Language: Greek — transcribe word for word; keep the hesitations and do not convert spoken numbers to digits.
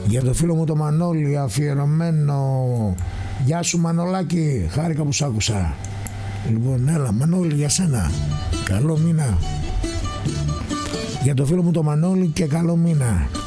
Για το φίλο μου το Μανώλη αφιερωμένο. Γεια σου Μανολάκη, χάρηκα που σ' άκουσα. Λοιπόν, έλα Μανώλη, για σένα. Καλό μήνα. Για το φίλο μου το Μανώλη και καλό μήνα.